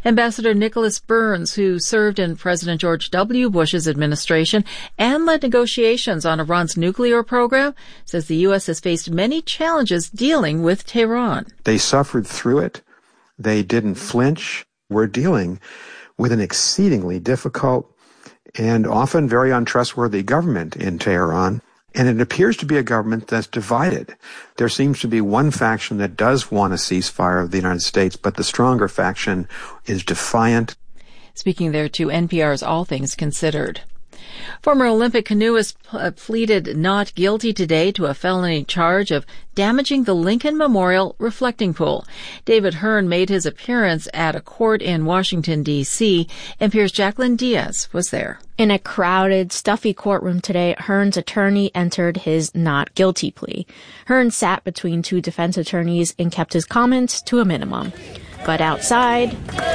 Ambassador Nicholas Burns, who served in President George W. Bush's administration and led negotiations on Iran's nuclear program, says the U.S. has faced many challenges dealing with Tehran. They suffered through it. They didn't flinch. We're dealing with an exceedingly difficult and often very untrustworthy government in Tehran. And it appears to be a government that's divided. There seems to be one faction that does want a ceasefire of the United States, but the stronger faction is defiant. Speaking there to NPR's All Things Considered. Former Olympic canoeist pleaded not guilty today to a felony charge of damaging the Lincoln Memorial reflecting pool. David Hearn made his appearance at a court in Washington, D.C. NPR's Jacqueline Diaz was there. In a crowded, stuffy courtroom today, Hearn's attorney entered his not guilty plea. Hearn sat between two defense attorneys and kept his comments to a minimum. But outside,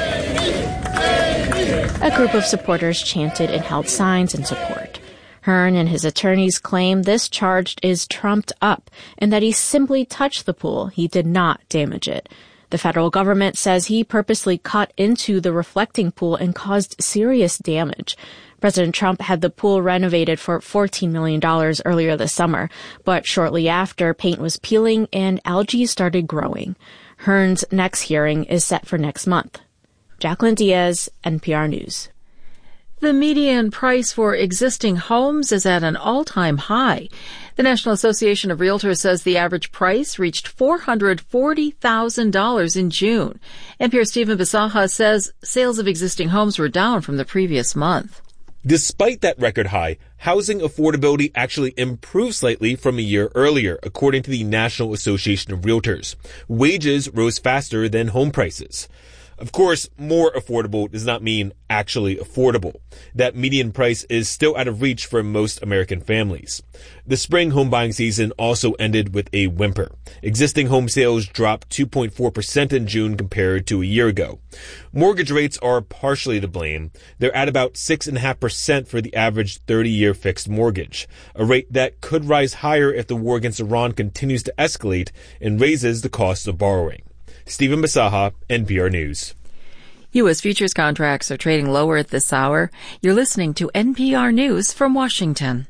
a group of supporters chanted and held signs in support. Hearn and his attorneys claim this charge is trumped up and that he simply touched the pool. He did not damage it. The federal government says he purposely cut into the reflecting pool and caused serious damage. President Trump had the pool renovated for $14 million earlier this summer, but shortly after, paint was peeling and algae started growing. Hearn's next hearing is set for next month. Jacqueline Diaz, NPR News. The median price for existing homes is at an all-time high. The National Association of Realtors says the average price reached $440,000 in June. NPR's Stephen Bisaha says sales of existing homes were down from the previous month. Despite that record high, housing affordability actually improved slightly from a year earlier, according to the National Association of Realtors. Wages rose faster than home prices. Of course, more affordable does not mean actually affordable. That median price is still out of reach for most American families. The spring home buying season also ended with a whimper. Existing home sales dropped 2.4% in June compared to a year ago. Mortgage rates are partially to blame. They're at about 6.5% for the average 30-year fixed mortgage, a rate that could rise higher if the war against Iran continues to escalate and raises the cost of borrowing. Stephen Bisaha, NPR News. U.S. futures contracts are trading lower at this hour. You're listening to NPR News from Washington.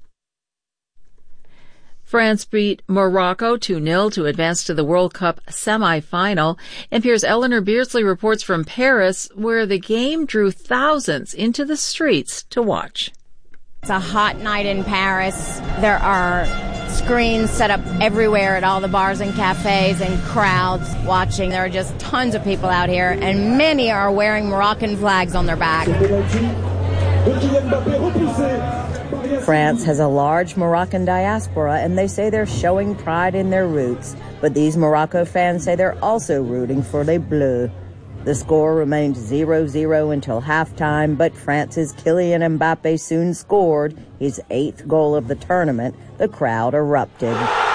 France beat Morocco 2-0 to advance to the World Cup semifinal. NPR's Eleanor Beardsley reports from Paris, where the game drew thousands into the streets to watch. It's a hot night in Paris. There are screens set up everywhere at all the bars and cafes and crowds watching. There are just tons of people out here, and many are wearing Moroccan flags on their back. France has a large Moroccan diaspora, and they say they're showing pride in their roots. But these Morocco fans say they're also rooting for Les Bleus. The score remained 0-0 until halftime, but France's Kylian Mbappe soon scored his 8th goal of the tournament. The crowd erupted.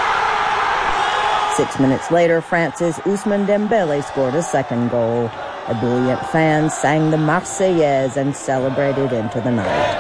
6 minutes later, France's Ousmane Dembele scored a second goal. Ebullient fans sang the Marseillaise and celebrated into the night.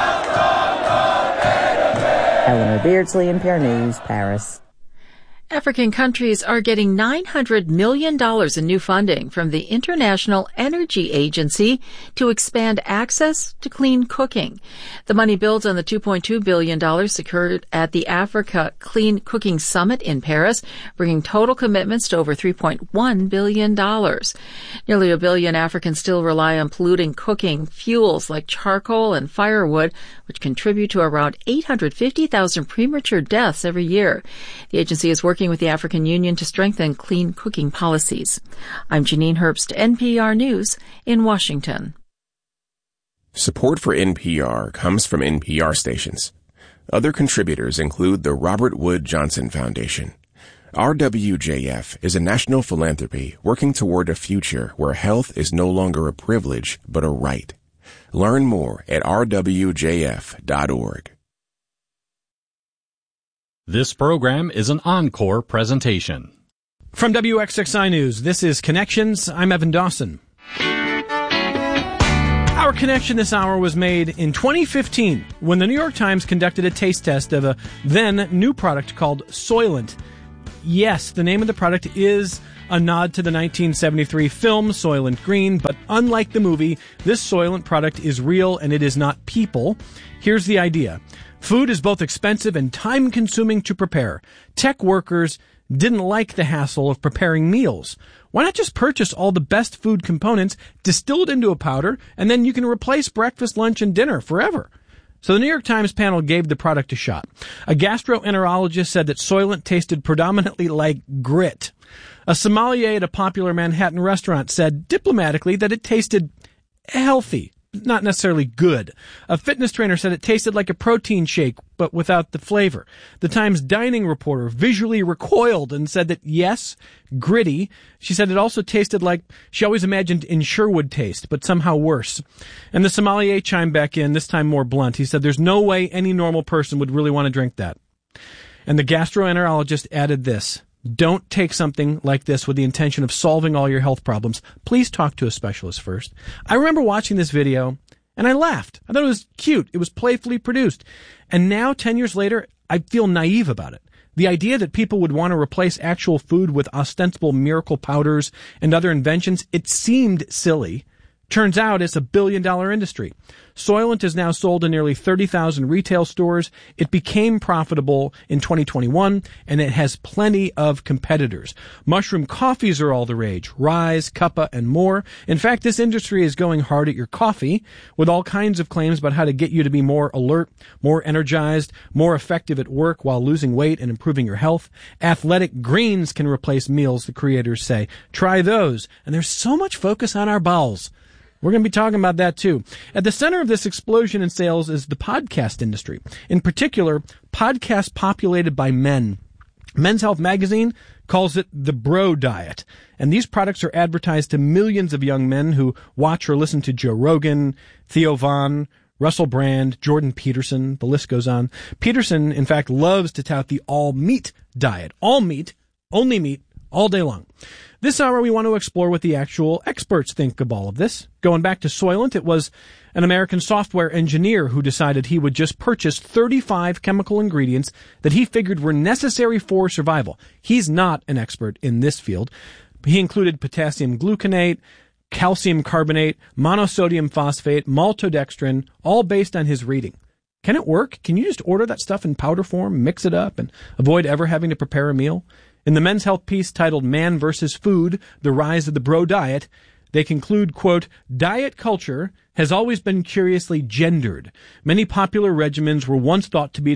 Eleanor Beardsley, NPR News, Paris. African countries are getting $900 million in new funding from the International Energy Agency to expand access to clean cooking. The money builds on the $2.2 billion secured at the Africa Clean Cooking Summit in Paris, bringing total commitments to over $3.1 billion. Nearly 1 billion Africans still rely on polluting cooking fuels like charcoal and firewood, which contribute to around 850,000 premature deaths every year. The agency is working with the African Union to strengthen clean cooking policies. I'm Janine Herbst, NPR News in Washington. Support for NPR comes from NPR stations. Other contributors include the Robert Wood Johnson Foundation. RWJF is a national philanthropy working toward a future where health is no longer a privilege but a right. Learn more at rwjf.org. This program is an encore presentation. From WXXI News, this is Connections. I'm Evan Dawson. Our connection this hour was made in 2015 when the New York Times conducted a taste test of a then new product called Soylent. Yes, the name of the product is a nod to the 1973 film Soylent Green, but unlike the movie, this Soylent product is real and it is not people. Here's the idea. Food is both expensive and time-consuming to prepare. Tech workers didn't like the hassle of preparing meals. Why not just purchase all the best food components, distill it into a powder, and then you can replace breakfast, lunch, and dinner forever? So the New York Times panel gave the product a shot. A gastroenterologist said that Soylent tasted predominantly like grit. A sommelier at a popular Manhattan restaurant said diplomatically that it tasted healthy, not necessarily good. A fitness trainer said it tasted like a protein shake, but without the flavor. The Times dining reporter visually recoiled and said that, yes, gritty. She said it also tasted like she always imagined Ensure would taste, but somehow worse. And the sommelier chimed back in, this time more blunt. He said there's no way any normal person would really want to drink that. And the gastroenterologist added this. Don't take something like this with the intention of solving all your health problems. Please talk to a specialist first. I remember watching this video, and I laughed. I thought it was cute. It was playfully produced. And now, 10 years later, I feel naive about it. The idea that people would want to replace actual food with ostensible miracle powders and other inventions, it seemed silly. Turns out it's a billion-dollar industry. Soylent is now sold in nearly 30,000 retail stores. It became profitable in 2021, and it has plenty of competitors. Mushroom coffees are all the rage. Rise, Cuppa, and more. In fact, this industry is going hard at your coffee with all kinds of claims about how to get you to be more alert, more energized, more effective at work while losing weight and improving your health. Athletic greens can replace meals, the creators say. Try those. And there's so much focus on our bowels. We're going to be talking about that too. At the center of this explosion in sales is the podcast industry. In particular, podcasts populated by men. Men's Health magazine calls it the bro diet. And these products are advertised to millions of young men who watch or listen to Joe Rogan, Theo Von, Russell Brand, Jordan Peterson, the list goes on. Peterson, in fact, loves to tout the all-meat diet. All meat, only meat, all day long. This hour, we want to explore what the actual experts think of all of this. Going back to Soylent, it was an American software engineer who decided he would just purchase 35 chemical ingredients that he figured were necessary for survival. He's not an expert in this field. He included potassium gluconate, calcium carbonate, monosodium phosphate, maltodextrin, all based on his reading. Can it work? Can you just order that stuff in powder form, mix it up, and avoid ever having to prepare a meal? In the Men's Health piece titled Man vs. Food, The Rise of the Bro Diet, they conclude, quote, diet culture has always been curiously gendered. Many popular regimens were once thought to be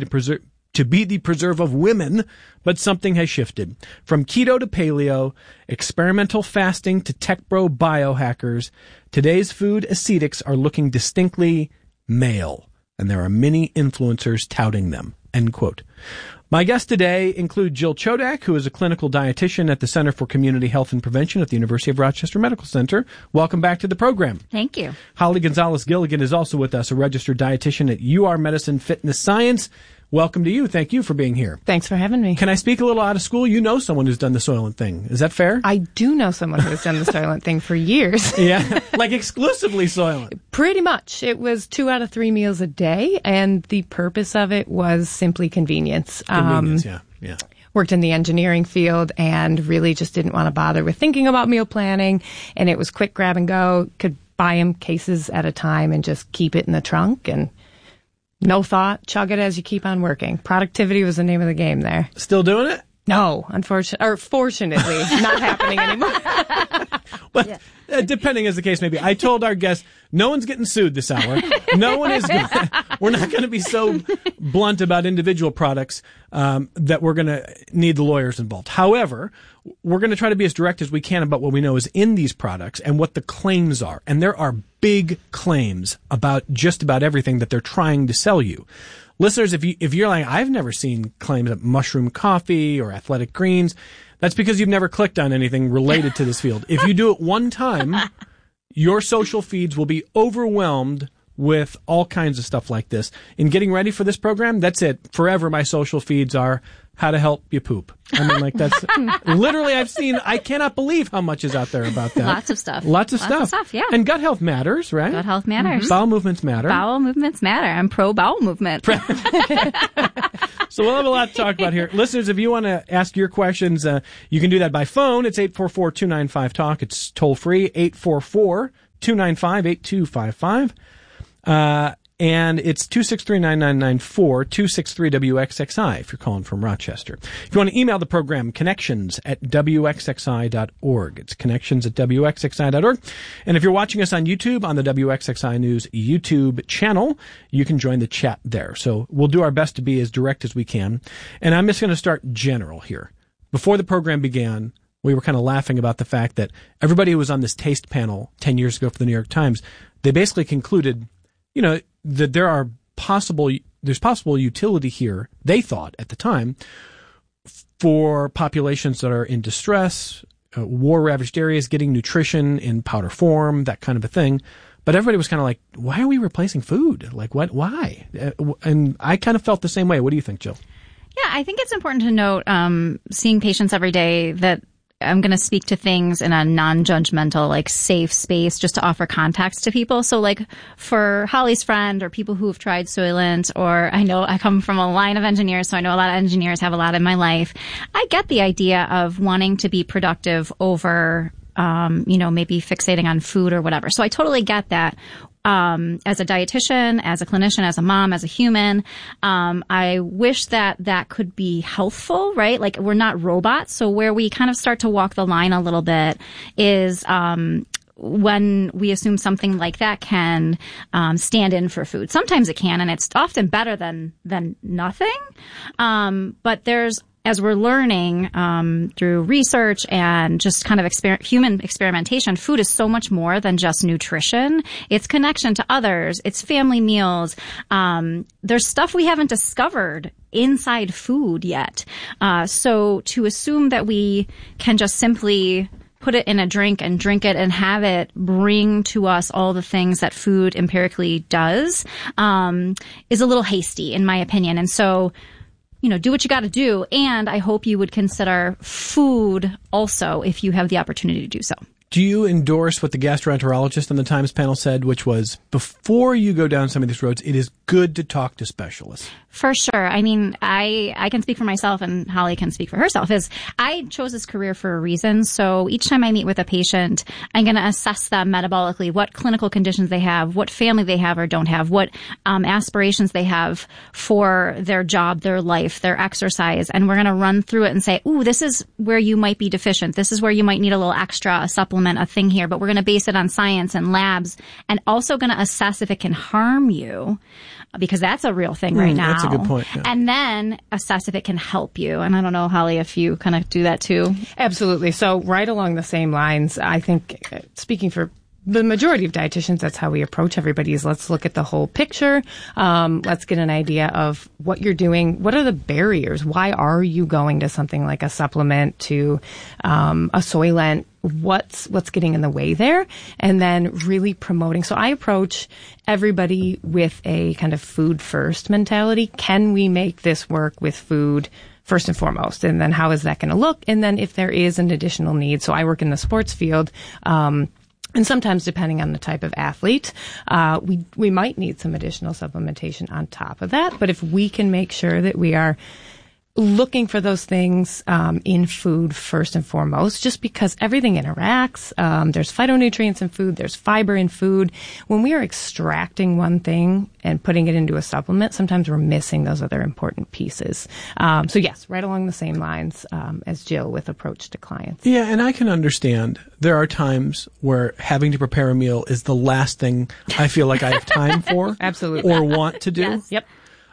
the preserve of women, but something has shifted. From keto to paleo, experimental fasting to tech bro biohackers, today's food ascetics are looking distinctly male, and there are many influencers touting them, end quote. My guests today include Jill Chodak, who is a clinical dietitian at the Center for Community Health and Prevention at the University of Rochester Medical Center. Welcome back to the program. Thank you. Holly Gonzalez-Gilligan is also with us, a registered dietitian at UR Medicine Fitness Science. Welcome to you. Thank you for being here. Thanks for having me. Can I speak a little out of school? You know someone who's done the Soylent thing. Is that fair? I do know someone who has done the Soylent thing for years. Yeah, like exclusively Soylent. Pretty much. It was 2 out of 3 meals a day, and the purpose of it was simply convenience. Convenience, yeah. Worked in the engineering field and really just didn't want to bother with thinking about meal planning, and it was quick grab and go. Could buy them cases at a time and just keep it in the trunk and no thought, chug it as you keep on working. Productivity was the name of the game there. Still doing it? No, fortunately, not happening anymore. Well, yeah. Depending as the case may be. I told our guests, no one's getting sued this hour. No one is. We're not going to be so blunt about individual products that we're going to need the lawyers involved. However, we're going to try to be as direct as we can about what we know is in these products and what the claims are. And there are big claims about just about everything that they're trying to sell you. Listeners, if you're like, I've never seen claims of mushroom coffee or athletic greens, that's because you've never clicked on anything related to this field. If you do it one time, your social feeds will be overwhelmed with all kinds of stuff like this. In getting ready for this program, that's it. Forever my social feeds are how to help you poop. I mean, like, that's literally, I cannot believe how much is out there about that. Lots of stuff. Lots of stuff, yeah. And gut health matters, right? Gut health matters. Mm-hmm. Bowel movements matter. Bowel movements matter. I'm pro bowel movement. So we'll have a lot to talk about here. Listeners, if you want to ask your questions, you can do that by phone. It's 844-295-TALK. It's toll free, 844-295-8255. And it's 263-9994, 263-WXXI if you're calling from Rochester. If you want to email the program, connections@WXXI.org. It's connections@WXXI.org. And if you're watching us on YouTube, on the WXXI News YouTube channel, you can join the chat there. So we'll do our best to be as direct as we can. And I'm just going to start general here. Before the program began, we were kind of laughing about the fact that everybody who was on this taste panel 10 years ago for the New York Times, they basically concluded, that there's possible utility here, they thought at the time, for populations that are in distress, war-ravaged areas, getting nutrition in powder form, that kind of a thing. But everybody was kind of like, why are we replacing food? Like, what? Why? And I kind of felt the same way. What do you think, Jill? Yeah, I think it's important to note, seeing patients every day, that I'm going to speak to things in a non-judgmental, safe space just to offer context to people. So, for Holly's friend or people who have tried Soylent, or I know I come from a line of engineers, so I know a lot of engineers, have a lot in my life. I get the idea of wanting to be productive over, maybe fixating on food or whatever. So I totally get that. As a dietitian, as a clinician, as a mom, as a human, I wish that could be healthful, right? Like, we're not robots. So where we kind of start to walk the line a little bit is, when we assume something like that can stand in for food. Sometimes it can, and it's often better than nothing. But as we're learning through research and just kind of human experimentation, food is so much more than just nutrition. It's connection to others. It's family meals. There's stuff we haven't discovered inside food yet. So to assume that we can just simply put it in a drink and drink it and have it bring to us all the things that food empirically does is a little hasty, in my opinion. And so, do what you got to do. And I hope you would consider food also if you have the opportunity to do so. Do you endorse what the gastroenterologist on the Times panel said, which was, before you go down some of these roads, it is good to talk to specialists? For sure. I mean, I can speak for myself, and Holly can speak for herself, is I chose this career for a reason. So each time I meet with a patient, I'm going to assess them metabolically, what clinical conditions they have, what family they have or don't have, what aspirations they have for their job, their life, their exercise. And we're going to run through it and say, ooh, this is where you might be deficient. This is where you might need a little extra, a supplement, a thing here. But we're going to base it on science and labs, and also going to assess if it can harm you, because that's a real thing right now. That's a good point. Yeah. And then assess if it can help you. And I don't know, Holly, if you kind of do that too. Absolutely. So right along the same lines, I think, speaking for the majority of dietitians, that's how we approach everybody, is let's look at the whole picture. Let's get an idea of what you're doing. What are the barriers? Why are you going to something like a supplement, to a Soylent? What's getting in the way there? And then really promoting. So I approach everybody with a kind of food first mentality. Can we make this work with food first and foremost? And then how is that going to look? And then if there is an additional need. So I work in the sports field. And sometimes, depending on the type of athlete, we might need some additional supplementation on top of that. But if we can make sure that we are looking for those things in food first and foremost, just because everything interacts. There's phytonutrients in food. There's fiber in food. When we are extracting one thing and putting it into a supplement, sometimes we're missing those other important pieces. So yes, right along the same lines as Jill with approach to clients. Yeah, and I can understand there are times where having to prepare a meal is the last thing I feel like I have time for. Absolutely. Or want to do. Yes. Yep.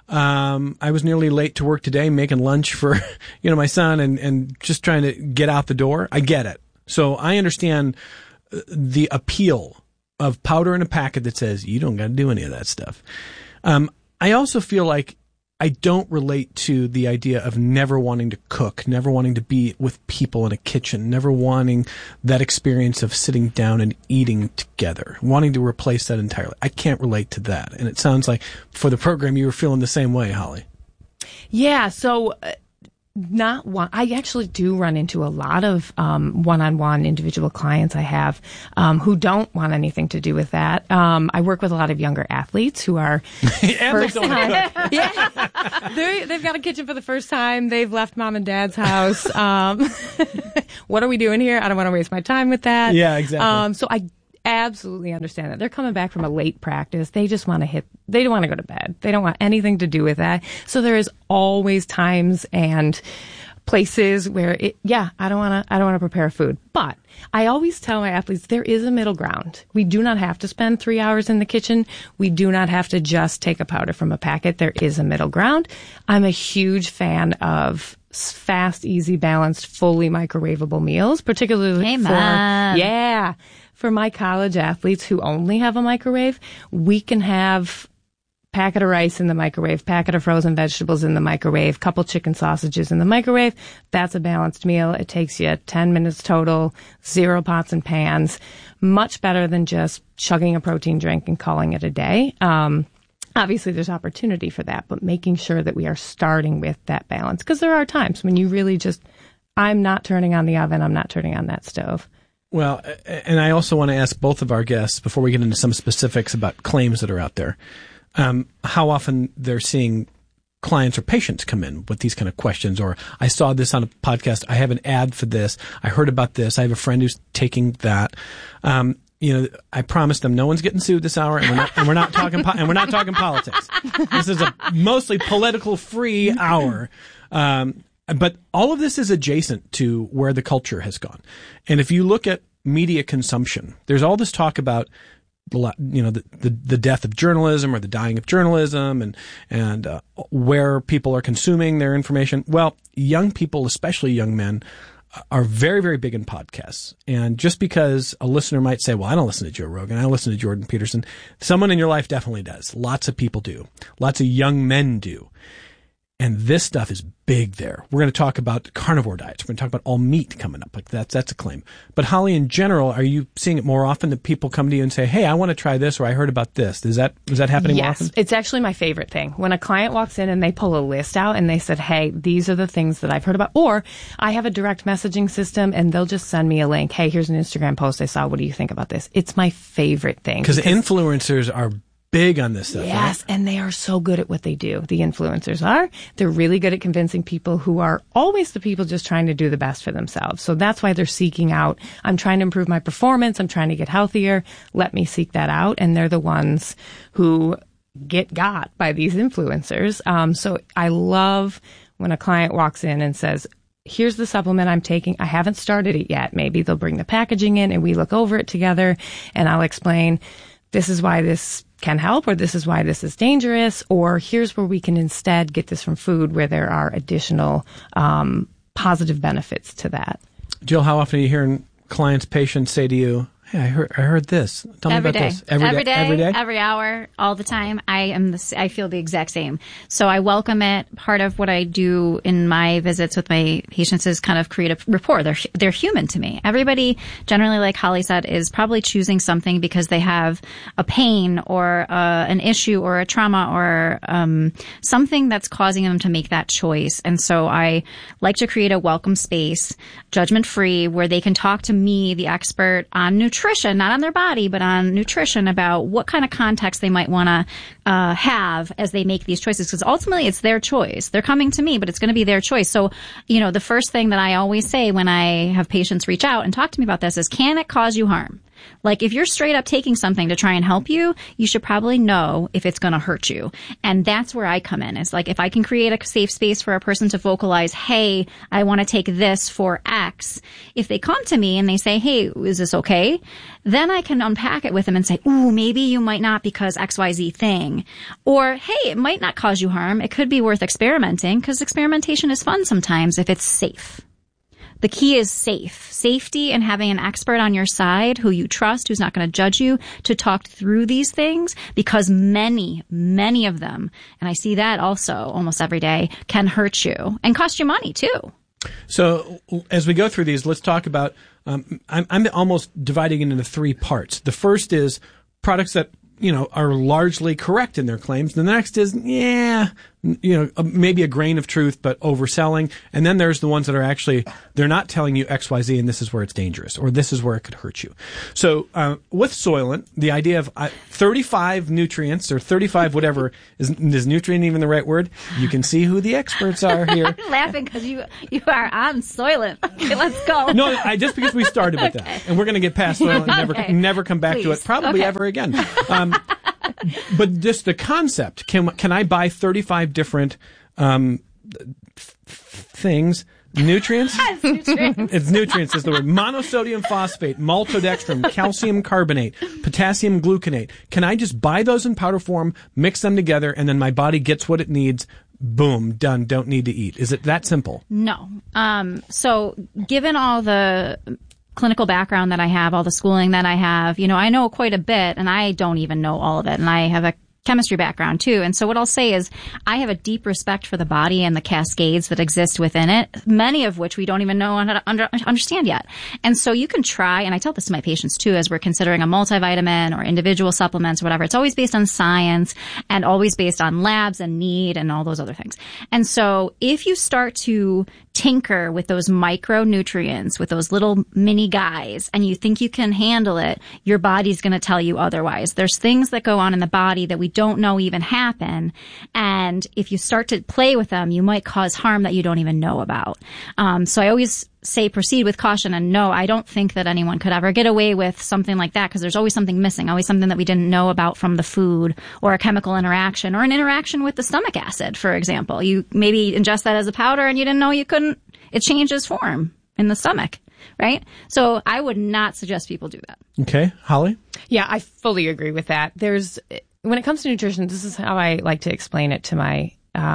I was nearly late to work today, making lunch for, my son and just trying to get out the door. I get it. So I understand the appeal of powder in a packet that says you don't got to do any of that stuff. I also feel like I don't relate to the idea of never wanting to cook, never wanting to be with people in a kitchen, never wanting that experience of sitting down and eating together, wanting to replace that entirely. I can't relate to that. And it sounds like for the program, you were feeling the same way, Holly. Yeah. So not one. I actually do run into a lot of one-on-one individual clients I have who don't want anything to do with that. I work with a lot of younger athletes who are first time. Yeah, they've got a kitchen for the first time. They've left mom and dad's house. What are we doing here? I don't want to waste my time with that. Yeah, exactly. So I absolutely understand that. They're coming back from a late practice. They just want to they don't want to go to bed. They don't want anything to do with that. So there is always times and places where I don't want to prepare food. But I always tell my athletes there is a middle ground. We do not have to spend 3 hours in the kitchen. We do not have to just take a powder from a packet. There is a middle ground. I'm a huge fan of fast, easy, balanced, fully microwavable meals, particularly for my college athletes who only have a microwave. We can have packet of rice in the microwave, packet of frozen vegetables in the microwave, couple chicken sausages in the microwave. That's a balanced meal. It takes you 10 minutes total, 0 pots and pans. Much better than just chugging a protein drink and calling it a day. Obviously, there's opportunity for that, but making sure that we are starting with that balance. Because there are times when you really just, I'm not turning on the oven, I'm not turning on that stove. Well, and I also want to ask both of our guests, before we get into some specifics about claims that are out there, how often they're seeing clients or patients come in with these kind of questions, or I saw this on a podcast, I have an ad for this, I heard about this, I have a friend who's taking that. I promised them no one's getting sued this hour, and we're not talking politics. This is a mostly political free hour. But all of this is adjacent to where the culture has gone. And if you look at media consumption, there's all this talk about, the death of journalism or the dying of journalism and where people are consuming their information. Well, young people, especially young men, are very, very big in podcasts. And just because a listener might say, well, I don't listen to Joe Rogan, I listen to Jordan Peterson, someone in your life definitely does. Lots of people do. Lots of young men do. And this stuff is big there. We're going to talk about carnivore diets. We're going to talk about all meat coming up. Like that's a claim. But Holly, in general, are you seeing it more often that people come to you and say, hey, I want to try this, or I heard about this? Is that happening more often? Yes, it's actually my favorite thing. When a client walks in and they pull a list out and they said, hey, these are the things that I've heard about. Or I have a direct messaging system and they'll just send me a link. Hey, here's an Instagram post I saw. What do you think about this? It's my favorite thing. Because influencers are big on this stuff. Yes, right? And they are so good at what they do. The influencers are. They're really good at convincing people who are always the people just trying to do the best for themselves. So that's why they're seeking out, I'm trying to improve my performance, I'm trying to get healthier, let me seek that out. And they're the ones who get got by these influencers. So I love when a client walks in and says, here's the supplement I'm taking. I haven't started it yet. Maybe they'll bring the packaging in and we look over it together and I'll explain, this is why this can help, or this is why this is dangerous, or here's where we can instead get this from food where there are additional positive benefits to that. Jill, how often are you hearing clients, patients say to you, hey, I heard this. Tell me about this. Every day, every hour, all the time. I feel the exact same. So I welcome it. Part of what I do in my visits with my patients is kind of create a rapport. They're human to me. Everybody, generally, like Holly said, is probably choosing something because they have a pain or an issue or a trauma or something that's causing them to make that choice. And so I like to create a welcome space, judgment-free, where they can talk to me, the expert, on nutrition, not on their body, but on nutrition, about what kind of context they might want to have as they make these choices. Because ultimately, it's their choice. They're coming to me, but it's going to be their choice. So, the first thing that I always say when I have patients reach out and talk to me about this is, can it cause you harm? Like, if you're straight up taking something to try and help you, you should probably know if it's going to hurt you. And that's where I come in. It's like, if I can create a safe space for a person to vocalize, hey, I want to take this for X. If they come to me and they say, hey, is this okay? Then I can unpack it with them and say, ooh, maybe you might not because XYZ thing. Or, hey, it might not cause you harm. It could be worth experimenting, because experimentation is fun sometimes if it's safe. The key is safety, and having an expert on your side who you trust, who's not going to judge you, to talk through these things, because many of them, and I see that also almost every day, can hurt you and cost you money too. So as we go through these, let's talk about, I'm almost dividing it into 3 parts. The first is products that, are largely correct in their claims. The next is, maybe a grain of truth, but overselling. And then there's the ones that are actually, they're not telling you X, Y, Z, and this is where it's dangerous, or this is where it could hurt you. So with Soylent, the idea of 35 nutrients, or 35 whatever, is nutrient even the right word? You can see who the experts are here. I'm laughing because you are on Soylent. Okay, let's go. No, just because we started with that. And we're going to get past Soylent and never come back to it, probably ever again. But just the concept, can I buy 35 different things? Nutrients? It's nutrients is the word. Monosodium phosphate, maltodextrin, calcium carbonate, potassium gluconate. Can I just buy those in powder form, mix them together, and then my body gets what it needs? Boom, done, don't need to eat. Is it that simple? No. So given all the clinical background that I have, all the schooling that I have, I know quite a bit, and I don't even know all of it. And I have a chemistry background too. And so what I'll say is I have a deep respect for the body and the cascades that exist within it, many of which we don't even know how to understand yet. And so you can try, and I tell this to my patients too, as we're considering a multivitamin or individual supplements or whatever, it's always based on science and always based on labs and need and all those other things. And so if you start to tinker with those micronutrients, with those little mini guys, and you think you can handle it, your body's going to tell you otherwise. There's things that go on in the body that we don't know even happen. And if you start to play with them, you might cause harm that you don't even know about. So I always say proceed with caution, and no, I don't think that anyone could ever get away with something like that, because there's always something missing, always something that we didn't know about from the food, or a chemical interaction, or an interaction with the stomach acid, for example. You maybe ingest that as a powder and you didn't know you couldn't, it changes form in the stomach, right? So I would not suggest people do that. Okay. Holly? Yeah, I fully agree with that. When it comes to nutrition, this is how I like to explain it to my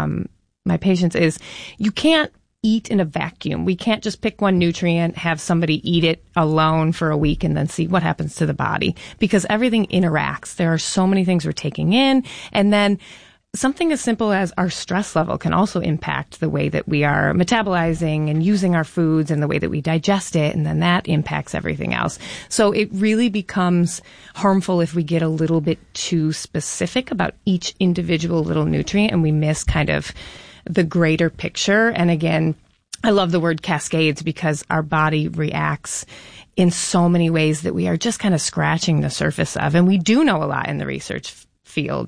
patients, is you can't eat in a vacuum. We can't just pick one nutrient, have somebody eat it alone for a week, and then see what happens to the body, because everything interacts. There are so many things we're taking in, and then something as simple as our stress level can also impact the way that we are metabolizing and using our foods and the way that we digest it, and then that impacts everything else. So it really becomes harmful if we get a little bit too specific about each individual little nutrient and we miss kind of the greater picture. And again, I love the word cascades, because our body reacts in so many ways that we are just kind of scratching the surface of. And we do know a lot in the research field.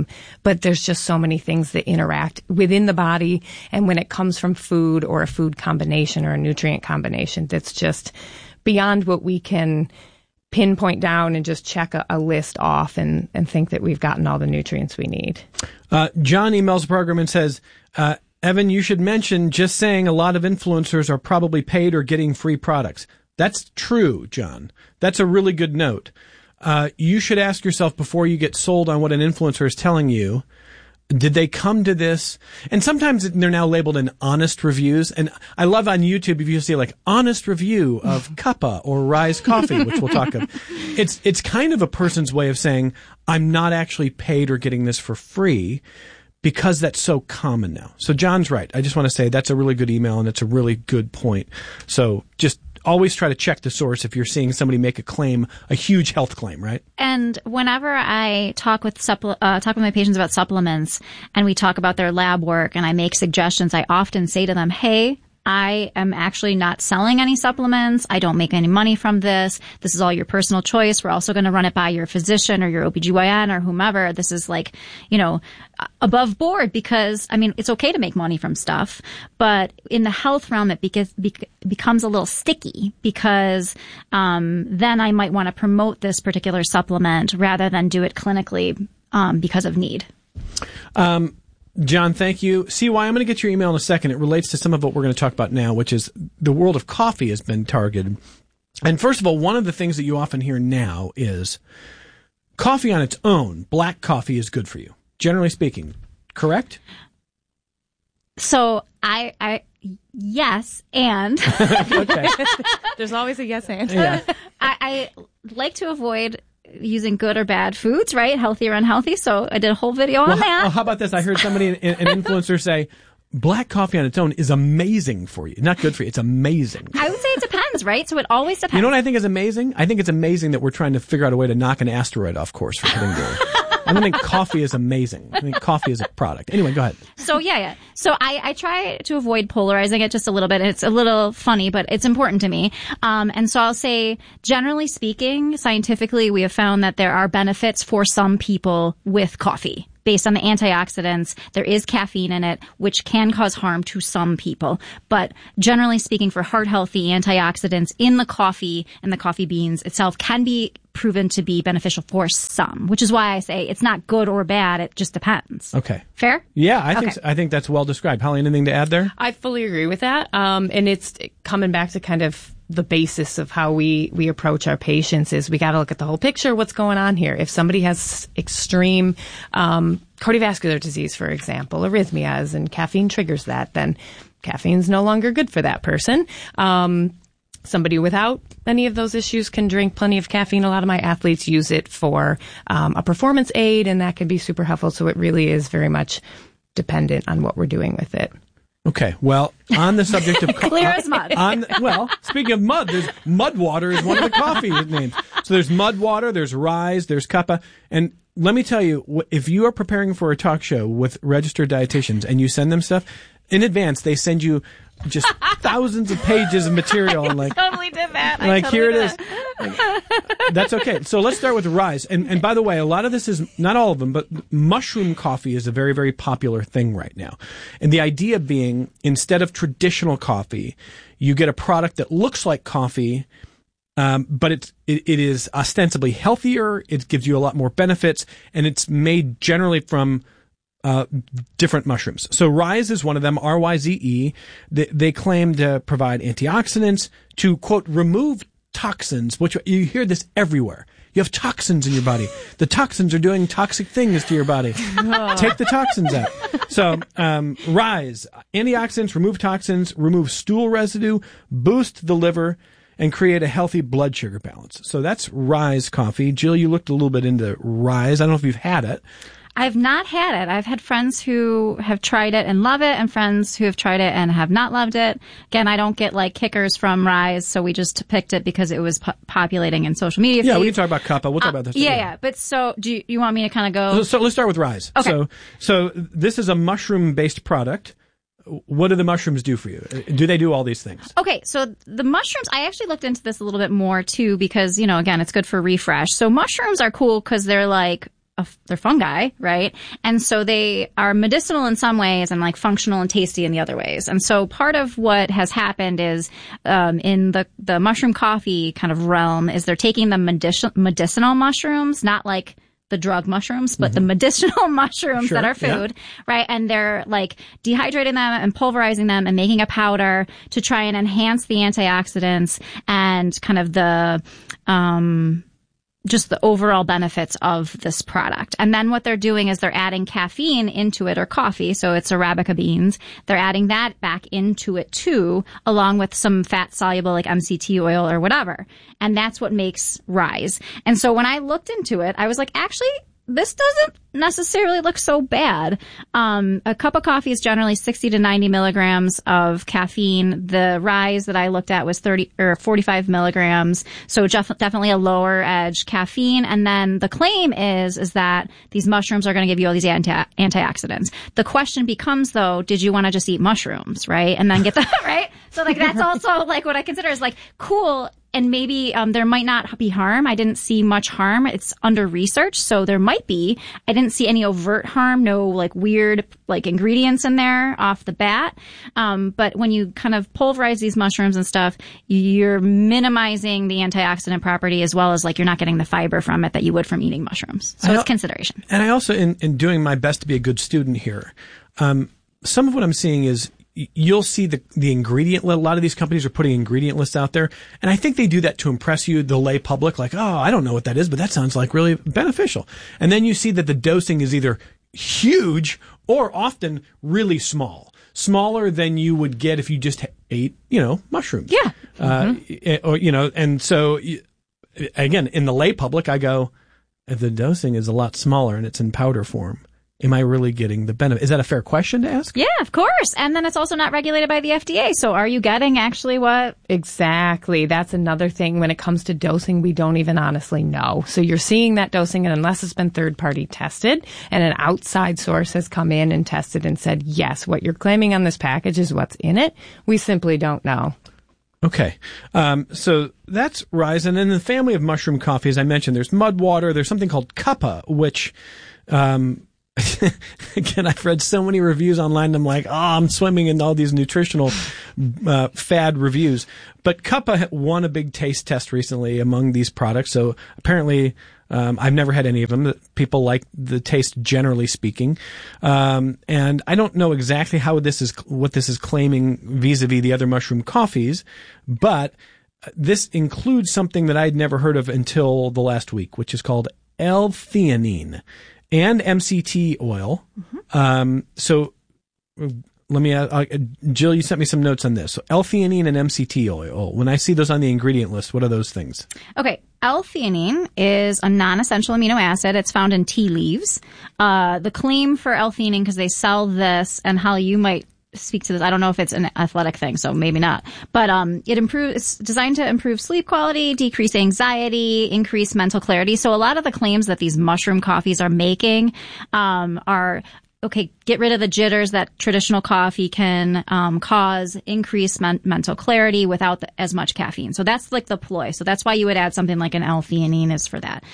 But there's just so many things that interact within the body. And when it comes from food or a food combination or a nutrient combination, that's just beyond what we can pinpoint down and just check a list off and think that we've gotten all the nutrients we need. John emails the program and says, Evan, you should mention just saying a lot of influencers are probably paid or getting free products. That's true, John. That's a really good note. You should ask yourself before you get sold on what an influencer is telling you, did they come to this? And sometimes they're now labeled in honest reviews. And I love on YouTube if you see like honest review of Cuppa or Rise Coffee, which we'll talk of. It's kind of a person's way of saying, I'm not actually paid or getting this for free, because that's so common now. So John's right. I just want to say that's a really good email, and it's a really good point. So just always try to check the source if you're seeing somebody make a claim, a huge health claim, right? And whenever I talk with my patients about supplements, and we talk about their lab work, and I make suggestions, I often say to them, hey, I am actually not selling any supplements. I don't make any money from this. This is all your personal choice. We're also going to run it by your physician or your OBGYN or whomever. This is like, above board, because, it's okay to make money from stuff, but in the health realm, it becomes a little sticky, because then I might want to promote this particular supplement rather than do it clinically because of need. John, thank you. CY, I'm going to get your email in a second. It relates to some of what we're going to talk about now, which is the world of coffee has been targeted. And first of all, one of the things that you often hear now is coffee on its own, black coffee, is good for you, generally speaking. Correct? So yes, and. Okay. There's always a yes and. Yeah. I like to avoid using good or bad foods, right? Healthy or unhealthy. So I did a whole video on that. Well, how about this? I heard somebody, an influencer, say, black coffee on its own is amazing for you. Not good for you. It's amazing. I would say it depends, right? So it always depends. You know what I think is amazing? I think it's amazing that we're trying to figure out a way to knock an asteroid off course for cutting dairy. I don't think coffee is amazing. I think coffee is a product. Anyway, go ahead. So yeah. So I try to avoid polarizing it just a little bit. It's a little funny, but it's important to me. And so I'll say, generally speaking, scientifically, we have found that there are benefits for some people with coffee. Based on the antioxidants, there is caffeine in it, which can cause harm to some people. But generally speaking, for heart-healthy antioxidants in the coffee and the coffee beans itself can be proven to be beneficial for some, which is why I say it's not good or bad. It just depends. Okay. Fair? Yeah, I think that's well described. Holly, anything to add there? I fully agree with that. And it's coming back to kind of the basis of how we approach our patients is we got to look at the whole picture. What's going on here? If somebody has extreme cardiovascular disease, for example, arrhythmias, and caffeine triggers that, then caffeine's no longer good for that person. Somebody without any of those issues can drink plenty of caffeine. A lot of my athletes use it for a performance aid, and that can be super helpful. So it really is very much dependent on what we're doing with it. Okay, well, on the subject of clear as mud. Speaking of mud, there's mud water is one of the coffee names. So there's mud water, there's Rise, there's Kappa, and let me tell you, if you are preparing for a talk show with registered dietitians and you send them stuff in advance, they send you just thousands of pages of material and totally did that. Here it is. That's okay. So let's start with Rise. And by the way, a lot of this is, not all of them, but mushroom coffee is a very, very popular thing right now. And the idea being, instead of traditional coffee, you get a product that looks like coffee, but it is ostensibly healthier. It gives you a lot more benefits, and it's made generally from different mushrooms. So Rise is one of them, RYZE. They claim to provide antioxidants to, quote, remove toxins, which you hear this everywhere. You have toxins in your body. The toxins are doing toxic things to your body. Take the toxins out. So Rise, antioxidants, remove toxins, remove stool residue, boost the liver, and create a healthy blood sugar balance. So that's Rise coffee. Jill, you looked a little bit into Rise. I don't know if you've had it. I've not had it. I've had friends who have tried it and love it, and friends who have tried it and have not loved it. Again, I don't get kickers from Rise, so we just picked it because it was populating in social media feeds. Yeah, we can talk about Kappa. We'll talk about this. Yeah. But so, do you want me to kind of go? So let's start with Rise. Okay. So this is a mushroom-based product. What do the mushrooms do for you? Do they do all these things? Okay, so the mushrooms, I actually looked into this a little bit more too because, again, it's good for refresh. So mushrooms are cool because they're they're fungi, right? And so they are medicinal in some ways and functional and tasty in the other ways. And so part of what has happened is in the mushroom coffee kind of realm is they're taking the medicinal mushrooms, not the drug mushrooms, but the medicinal mushrooms that are food, right? And they're dehydrating them and pulverizing them and making a powder to try and enhance the antioxidants and kind of the just the overall benefits of this product. And then what they're doing is they're adding caffeine into it, or coffee, so it's Arabica beans. They're adding that back into it too, along with some fat-soluble MCT oil or whatever. And that's what makes Rise. And so when I looked into it, I was actually, this doesn't necessarily look so bad. A cup of coffee is generally 60 to 90 milligrams of caffeine. The Rise that I looked at was 30 or 45 milligrams. So definitely a lower edge caffeine. And then the claim is that these mushrooms are going to give you all these antioxidants. The question becomes though, did you want to just eat mushrooms, right? And then get the, right? So that's also what I consider is cool. And maybe there might not be harm. I didn't see much harm. It's under research, so there might be. I didn't see any overt harm, no weird ingredients in there off the bat. But when you kind of pulverize these mushrooms and stuff, you're minimizing the antioxidant property as well as you're not getting the fiber from it that you would from eating mushrooms. So it's consideration. And I also, in doing my best to be a good student here, some of what I'm seeing is you'll see the ingredient list. A lot of these companies are putting ingredient lists out there. And I think they do that to impress you, the lay public, I don't know what that is, but that sounds really beneficial. And then you see that the dosing is either huge or often really small. Smaller than you would get if you just ate, mushrooms. Yeah. And so again, in the lay public, I go, if the dosing is a lot smaller and it's in powder form, am I really getting the benefit? Is that a fair question to ask? Yeah, of course. And then it's also not regulated by the FDA. So are you getting actually what? Exactly. That's another thing. When it comes to dosing, we don't even honestly know. So you're seeing that dosing, and unless it's been third-party tested and an outside source has come in and tested and said, yes, what you're claiming on this package is what's in it, we simply don't know. Okay. So that's Rise. And in the family of mushroom coffee, as I mentioned, there's Mudwater. There's something called Cuppa, which, again, I've read so many reviews online, and I'm like, I'm swimming in all these nutritional fad reviews. But Cuppa won a big taste test recently among these products. So apparently, I've never had any of them. People like the taste, generally speaking. And I don't know exactly what this is claiming vis-a-vis the other mushroom coffees, but this includes something that I'd never heard of until the last week, which is called L-theanine and MCT oil. Mm-hmm. So let me, Jill, you sent me some notes on this. So L-theanine and MCT oil. When I see those on the ingredient list, what are those things? Okay. L-theanine is a non-essential amino acid. It's found in tea leaves. The claim for L-theanine, because they sell this, and Holly, you might speak to this. I don't know if it's an athletic thing, so maybe not. But it's designed to improve sleep quality, decrease anxiety, increase mental clarity. So a lot of the claims that these mushroom coffees are making are, okay, get rid of the jitters that traditional coffee can cause, increase mental clarity without as much caffeine. So that's like the ploy. So that's why you would add something like an L-theanine is for that.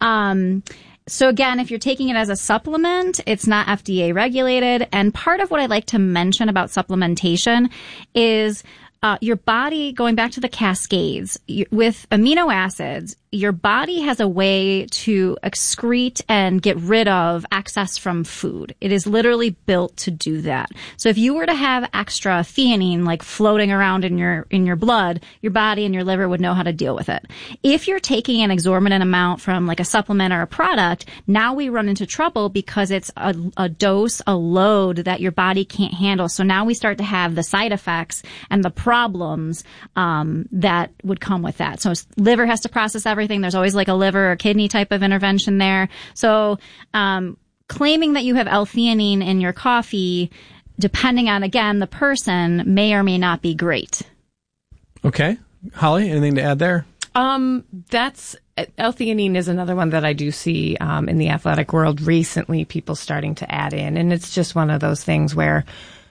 So again, if you're taking it as a supplement, it's not FDA regulated. And part of what I like to mention about supplementation is your body, going back to the cascades, with amino acids, your body has a way to excrete and get rid of excess from food. It is literally built to do that. So if you were to have extra theanine like floating around in your blood, your body and your liver would know how to deal with it. If you're taking an exorbitant amount from like a supplement or a product, now we run into trouble because it's a dose, a load that your body can't handle. So now we start to have the side effects and the problems that would come with that. So liver has to process everything. There's always like a liver or kidney type of intervention there. So claiming that you have L-theanine in your coffee, depending on, again, the person, may or may not be great. Okay. Holly, anything to add there? That's L-theanine is another one that I do see in the athletic world recently, people starting to add in. And it's just one of those things where,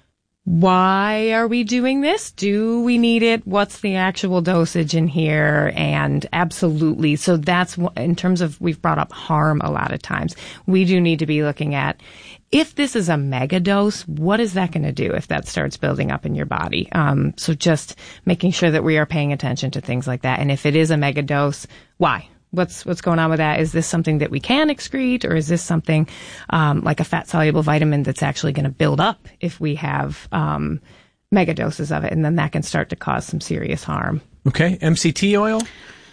why are we doing this? Do we need it? What's the actual dosage in here? And absolutely. So that's in terms of, we've brought up harm a lot of times. We do need to be looking at, if this is a mega dose, what is that going to do if that starts building up in your body? So just making sure that we are paying attention to things like that. And if it is a mega dose, why? What's going on with that? Is this something that we can excrete, or is this something like a fat-soluble vitamin that's actually going to build up if we have mega doses of it? And then that can start to cause some serious harm. Okay. MCT oil?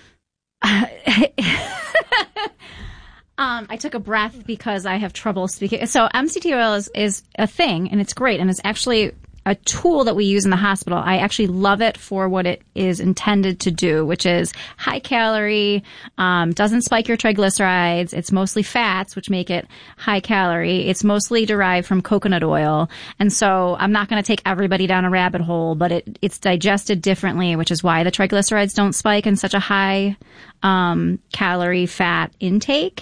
I took a breath because I have trouble speaking. So MCT oil is a thing, and it's great, and it's actually a tool that we use in the hospital. I actually love it for what it is intended to do, which is high calorie, doesn't spike your triglycerides. It's mostly fats, which make it high calorie. It's mostly derived from coconut oil. And so I'm not going to take everybody down a rabbit hole, but it's digested differently, which is why the triglycerides don't spike in such a high calorie fat intake.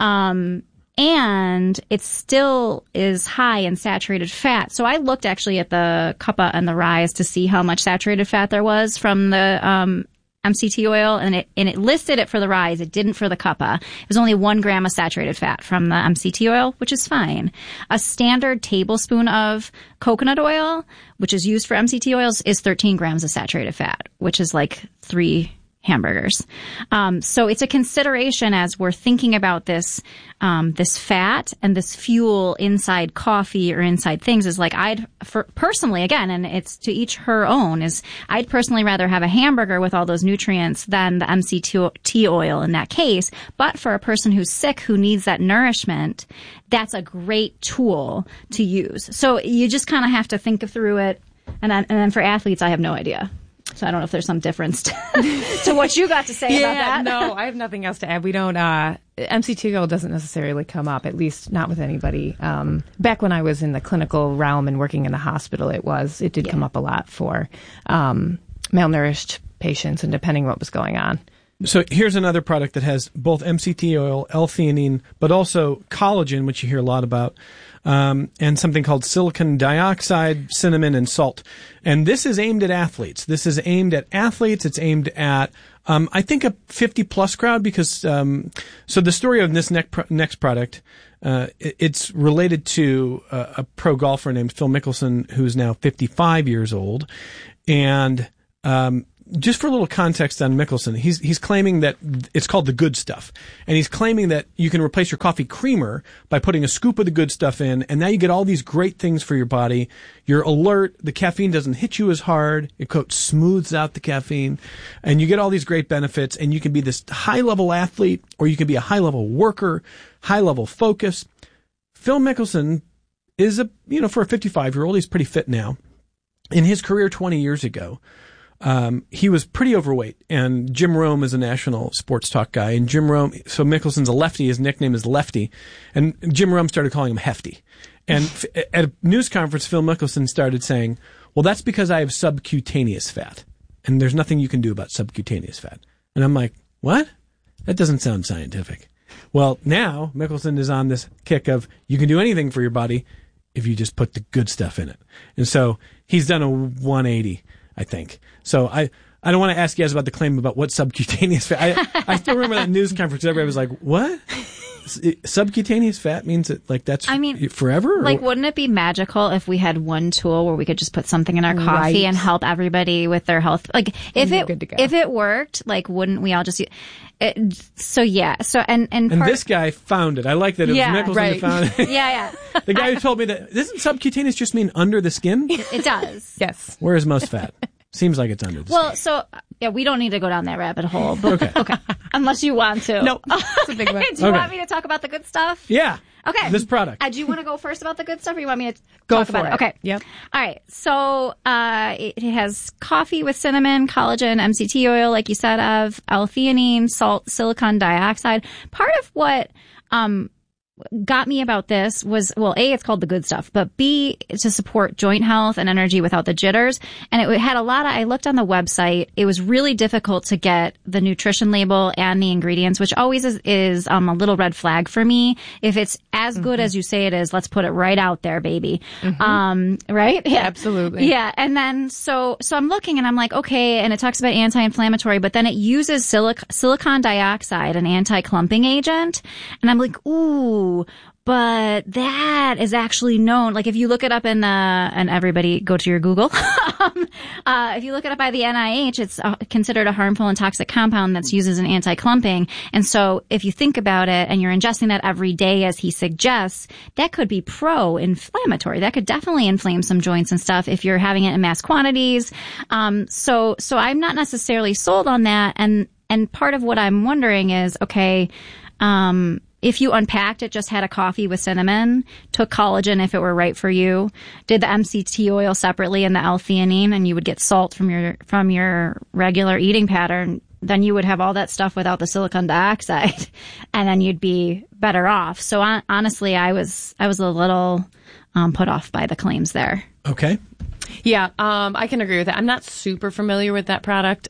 And it still is high in saturated fat. So I looked actually at the Cuppa and the Rise to see how much saturated fat there was from the MCT oil, and it listed it for the Rise. It didn't for the Cuppa. It was only 1 gram of saturated fat from the MCT oil, which is fine. A standard tablespoon of coconut oil, which is used for MCT oils, is 13 grams of saturated fat, which is like 3 hamburgers. So it's a consideration as we're thinking about this fat and this fuel inside coffee or inside things, is like personally, again, and it's to each her own, is I'd personally rather have a hamburger with all those nutrients than the MCT oil in that case. But for a person who's sick, who needs that nourishment, that's a great tool to use. So you just kind of have to think through it. And then for athletes, I have no idea. So I don't know if there's some difference to what you got to say about that. No, I have nothing else to add. We don't, MCT oil doesn't necessarily come up, at least not with anybody. Back when I was in the clinical realm and working in the hospital, it did come up a lot for malnourished patients and depending what was going on. So here's another product that has both MCT oil, L-theanine, but also collagen, which you hear a lot about, and something called silicon dioxide, cinnamon, and salt. And this is aimed at athletes. It's aimed at, I think, a 50-plus crowd because, so the story of this next product, it's related to a pro golfer named Phil Mickelson, who's now 55 years old. And just for a little context on Mickelson, he's claiming that it's called the good stuff. And he's claiming that you can replace your coffee creamer by putting a scoop of the good stuff in, and now you get all these great things for your body. You're alert, the caffeine doesn't hit you as hard, it quote smooths out the caffeine, and you get all these great benefits, and you can be this high-level athlete, or you can be a high-level worker, high-level focus. Phil Mickelson is for a 55-year-old, he's pretty fit now. In his career 20 years ago, he was pretty overweight, and Jim Rome is a national sports talk guy, and Jim Rome, so Mickelson's a lefty, his nickname is Lefty, and Jim Rome started calling him Hefty. And at a news conference, Phil Mickelson started saying, well, that's because I have subcutaneous fat, and there's nothing you can do about subcutaneous fat. And I'm like, what? That doesn't sound scientific. Well, now Mickelson is on this kick of you can do anything for your body if you just put the good stuff in it. And so he's done a 180. I think. So I don't want to ask you guys about the claim about what subcutaneous fat. I still remember that news conference. Everybody was like, what? Subcutaneous fat means that that's forever? Like, wouldn't it be magical if we had one tool where we could just put something in our coffee and help everybody with their health? Like, if it worked, like, wouldn't we all just use it? So, yeah. So, and this guy found it. I like that it was Mickelson who found it. Yeah. The guy who told me that, doesn't subcutaneous just mean under the skin? It does. Yes. Where is most fat? Seems like it's under the skin. Well, so, yeah, we don't need to go down that rabbit hole. But, okay. Unless you want to. No, it's a big one. Do you want me to talk about the good stuff? Yeah. Okay. This product. Do you want to go first about the good stuff, or you want me to go talk for about it? Okay. Yep. All right. So it has coffee with cinnamon, collagen, MCT oil, like you said, of L-theanine, salt, silicon dioxide. Part of what got me about this was, well, A, it's called the good stuff, but B, to support joint health and energy without the jitters. And it had a lot of, I looked on the website, it was really difficult to get the nutrition label and the ingredients, which always is a little red flag for me. If it's as good as you say it is, let's put it right out there, baby. Right? Yeah. Absolutely. Yeah. And then, so I'm looking and I'm like, okay, and it talks about anti-inflammatory, but then it uses silicon dioxide, an anti-clumping agent. And I'm like, ooh, but that is actually known. Like, if you look it up and everybody go to your Google, if you look it up by the NIH, it's considered a harmful and toxic compound that's used as an anti-clumping. And so if you think about it and you're ingesting that every day, as he suggests, that could be pro-inflammatory. That could definitely inflame some joints and stuff if you're having it in mass quantities. So I'm not necessarily sold on that. And part of what I'm wondering is, okay, if you unpacked it, just had a coffee with cinnamon, took collagen if it were right for you, did the MCT oil separately and the L-theanine, and you would get salt from your regular eating pattern, then you would have all that stuff without the silicon dioxide, and then you'd be better off. So honestly, I was a little put off by the claims there. Okay. Yeah, I can agree with that. I'm not super familiar with that product,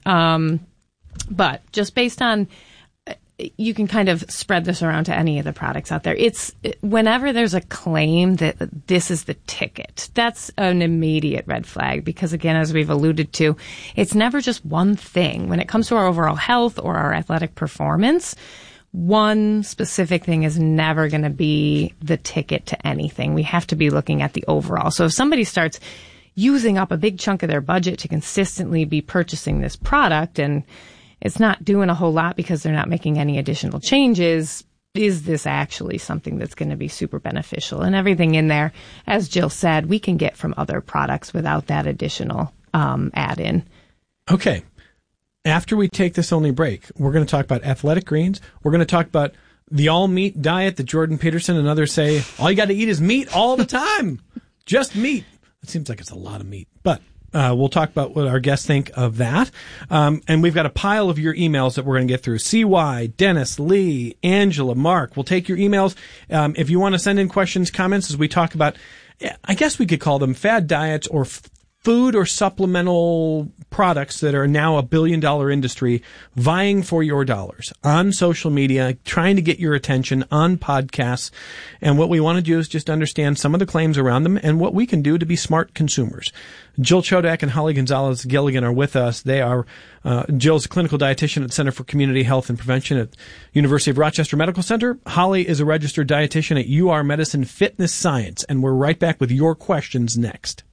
but just based on, you can kind of spread this around to any of the products out there. It's whenever there's a claim that this is the ticket, that's an immediate red flag, because again, as we've alluded to, it's never just one thing. When it comes to our overall health or our athletic performance, one specific thing is never going to be the ticket to anything. We have to be looking at the overall. So if somebody starts using up a big chunk of their budget to consistently be purchasing this product, and it's not doing a whole lot because they're not making any additional changes, is this actually something that's going to be super beneficial? And everything in there, as Jill said, we can get from other products without that additional add-in. Okay. After we take this only break, we're going to talk about athletic greens. We're going to talk about the all-meat diet that Jordan Peterson and others say, all you got to eat is meat all the time. Just meat. It seems like it's a lot of meat. But We'll talk about what our guests think of that. And we've got a pile of your emails that we're going to get through. CY, Dennis, Lee, Angela, Mark. We'll take your emails. If you want to send in questions, comments as we talk about, I guess we could call them fad diets or food or supplemental products that are now $1 billion industry vying for your dollars on social media, trying to get your attention on podcasts. And what we want to do is just understand some of the claims around them and what we can do to be smart consumers. Jill Chodak and Holly Gonzalez-Gilligan are with us. They are, Jill's a clinical dietitian at the Center for Community Health and Prevention at University of Rochester Medical Center. Holly is a registered dietitian at UR Medicine Fitness Science. And we're right back with your questions next.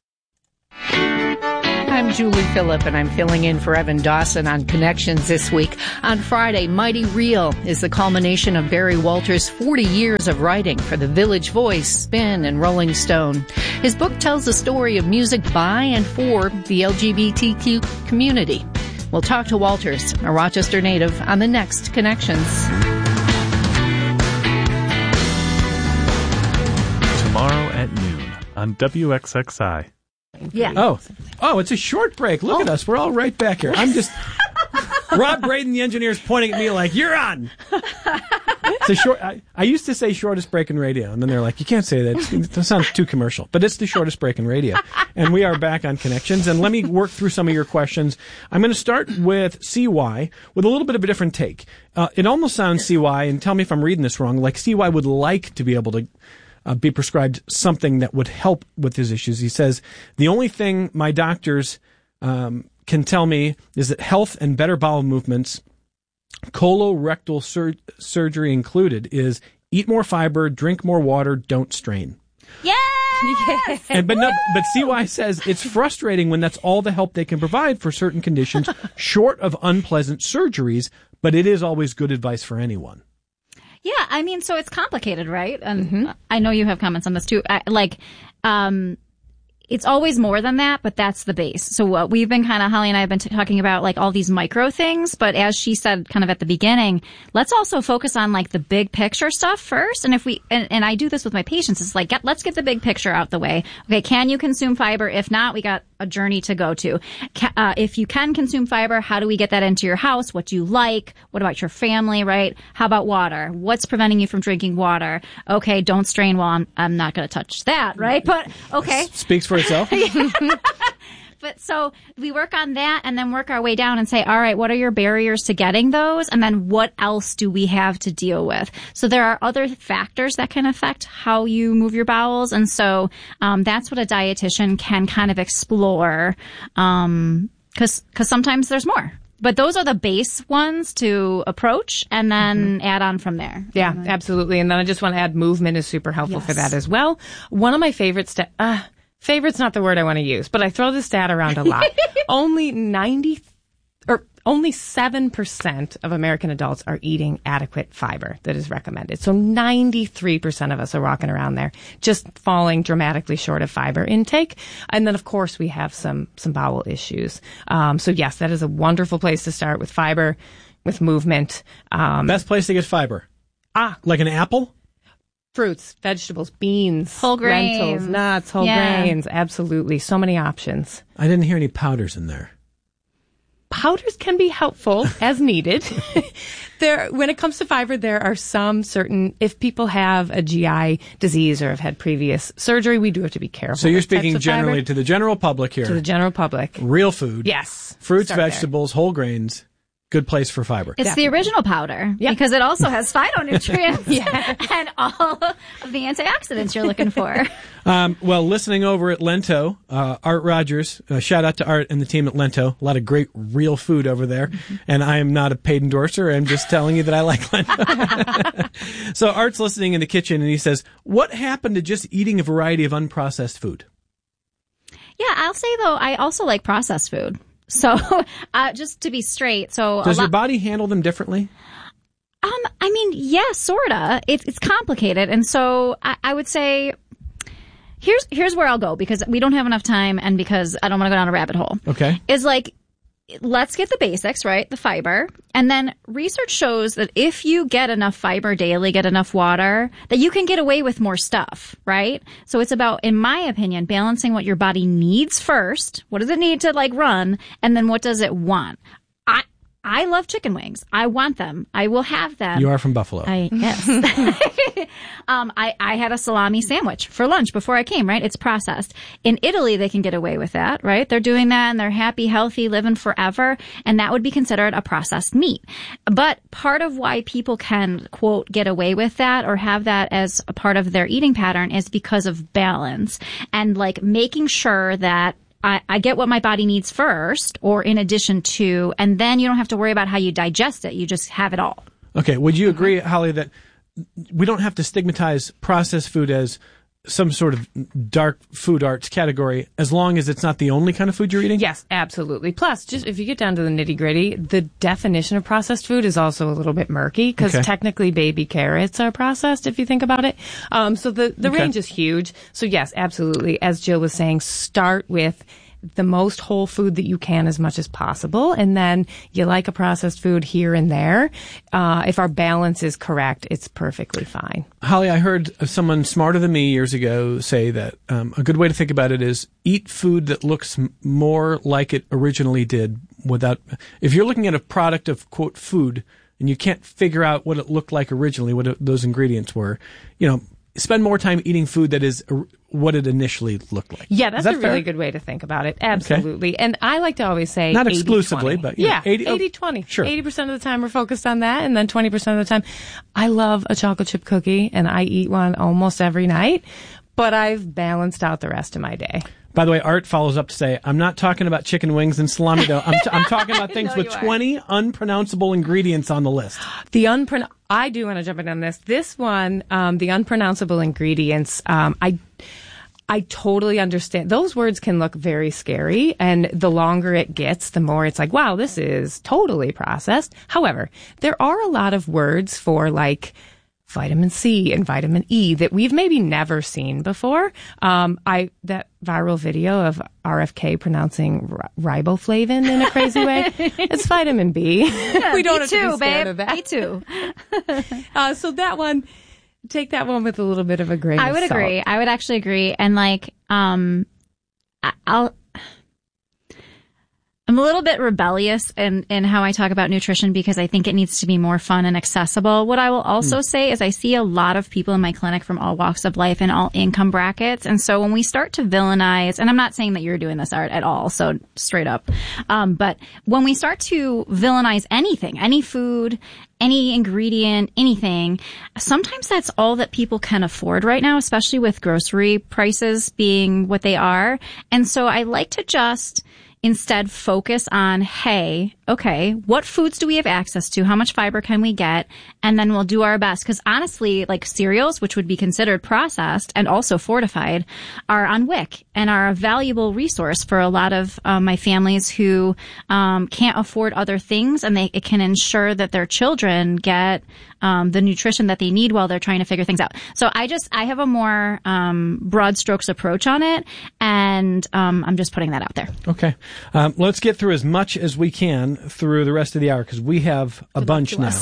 I'm Julie Phillip, and I'm filling in for Evan Dawson on Connections this week. On Friday, Mighty Real is the culmination of Barry Walters' 40 years of writing for The Village Voice, Spin, and Rolling Stone. His book tells the story of music by and for the LGBTQ community. We'll talk to Walters, a Rochester native, on the next Connections. Tomorrow at noon on WXXI. Yeah. Oh, it's a short break. Look at us. We're all right back here. I'm just Rob Braden, the engineer, is pointing at me like, you're on. It's a short. I used to say shortest break in radio, and then they're like, you can't say that. That sounds too commercial. But it's the shortest break in radio. And we are back on Connections. And let me work through some of your questions. I'm going to start with CY with a little bit of a different take. It almost sounds, CY, and tell me if I'm reading this wrong, like CY would like to be able to be prescribed something that would help with his issues. He says, the only thing my doctors can tell me is that health and better bowel movements, colorectal surgery included, is eat more fiber, drink more water, don't strain. Yes! But CY says it's frustrating when that's all the help they can provide for certain conditions, short of unpleasant surgeries, but it is always good advice for anyone. Yeah, I mean, so it's complicated, right? And I know you have comments on this too. It's always more than that, but that's the base. So we've been Holly and I have been talking about like all these micro things, but as she said kind of at the beginning, let's also focus on like the big picture stuff first. And if we, and I do this with my patients, it's like, let's get the big picture out the way. Okay, can you consume fiber? If not, we got a journey to go to. If you can consume fiber, how do we get that into your house? What do you like? What about your family, right? How about water? What's preventing you from drinking water? Okay, don't strain. Well, I'm not going to touch that, right? But okay. Speaks for itself. But so we work on that and then work our way down and say, all right, what are your barriers to getting those? And then what else do we have to deal with? So there are other factors that can affect how you move your bowels. And so that's what a dietitian can kind of explore, because sometimes there's more. But those are the base ones to approach and then add on from there. Yeah, absolutely. And then I just want to add movement is super helpful for that as well. One of my favorite favorite's not the word I want to use, but I throw this stat around a lot. Only 7% of American adults are eating adequate fiber that is recommended. So 93% of us are walking around there just falling dramatically short of fiber intake. And then, of course, we have some bowel issues. So yes, that is a wonderful place to start with fiber, with movement. Best place to get fiber? Like an apple? Fruits, vegetables, beans, whole grains, lentils, nuts, whole grains. Absolutely. So many options. I didn't hear any powders in there. Powders can be helpful as needed. When it comes to fiber, there are some certain, if people have a GI disease or have had previous surgery, we do have to be careful. So you're speaking generally to the general public here. To the general public. Real food. Yes. Fruits, vegetables, whole grains. Good place for fiber. It's the original powder because it also has phytonutrients and all of the antioxidants you're looking for. Well, listening over at Lento, Art Rogers, shout out to Art and the team at Lento. A lot of great real food over there. Mm-hmm. And I am not a paid endorser. I'm just telling you that I like Lento. So Art's listening in the kitchen and he says, what happened to just eating a variety of unprocessed food? Yeah, I'll say though, I also like processed food. So, just to be straight, does your body handle them differently? I mean, yeah, sorta. It's complicated, and so I would say here's where I'll go because we don't have enough time, and because I don't want to go down a rabbit hole. Okay, is like let's get the basics, right? The fiber. And then research shows that if you get enough fiber daily, get enough water, that you can get away with more stuff, right? So it's about, in my opinion, balancing what your body needs first. What does it need to run? And then what does it want? I love chicken wings. I want them. I will have them. You are from Buffalo. Yes. I had a salami sandwich for lunch before I came, right? It's processed. In Italy, they can get away with that, right? They're doing that and they're happy, healthy, living forever. And that would be considered a processed meat. But part of why people can, quote, get away with that or have that as a part of their eating pattern is because of balance and making sure that I get what my body needs first or in addition to, and then you don't have to worry about how you digest it. You just have it all. Okay. Would you agree, Holly, that we don't have to stigmatize processed food as some sort of dark food arts category as long as it's not the only kind of food you're eating? Yes, absolutely. Plus, just if you get down to the nitty gritty, the definition of processed food is also a little bit murky because technically baby carrots are processed if you think about it. So the range is huge. So yes, absolutely. As Jill was saying, start with the most whole food that you can as much as possible. And then you like a processed food here and there. If our balance is correct, it's perfectly fine. Holly, I heard someone smarter than me years ago say that a good way to think about it is eat food that looks more like it originally did if you're looking at a product of, quote, food, and you can't figure out what it looked like originally, what those ingredients were, spend more time eating food that is what it initially looked like. Yeah, that's a really good way to think about it. Absolutely. Okay. And I like to always say not exclusively, 80-20. But 80-20. Sure. 80% of the time we're focused on that, and then 20% of the time I love a chocolate chip cookie, and I eat one almost every night, but I've balanced out the rest of my day. By the way, Art follows up to say, I'm not talking about chicken wings and salami, though. I'm talking about things with 20 unpronounceable ingredients on the list. I do want to jump in on this. This one, the unpronounceable ingredients, I totally understand. Those words can look very scary, and the longer it gets, the more it's wow, this is totally processed. However, there are a lot of words for vitamin C and vitamin E that we've maybe never seen before. That viral video of RFK pronouncing riboflavin in a crazy way. It's vitamin B. Yeah, we don't have to be scared babe. of that. Me too. So that one, take that one with a little bit of a grain of salt. I would agree. I would actually agree. And I'm a little bit rebellious in how I talk about nutrition because I think it needs to be more fun and accessible. What I will also say is I see a lot of people in my clinic from all walks of life and all income brackets. And so when we start to villainize, and I'm not saying that you're doing this, Art, at all, so straight up. But when we start to villainize anything, any food, any ingredient, anything, sometimes that's all that people can afford right now, especially with grocery prices being what they are. And so I like to just instead focus on, hey, okay, what foods do we have access to? How much fiber can we get? And then we'll do our best. Because honestly, cereals, which would be considered processed and also fortified, are on WIC and are a valuable resource for a lot of my families who can't afford other things, and it can ensure that their children get the nutrition that they need while they're trying to figure things out. So I have a more broad strokes approach on it, and I'm just putting that out there. Okay. Let's get through as much as we can through the rest of the hour because we have a bunch now.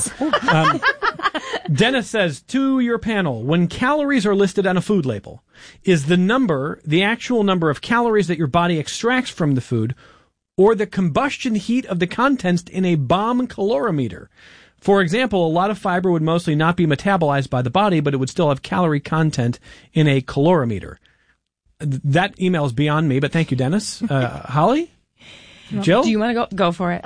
Dennis says, to your panel, when calories are listed on a food label, is the actual number of calories that your body extracts from the food or the combustion heat of the contents in a bomb calorimeter? For example, a lot of fiber would mostly not be metabolized by the body, but it would still have calorie content in a calorimeter. That email is beyond me, but thank you, Dennis. Holly? Jill? Do you want to go for it?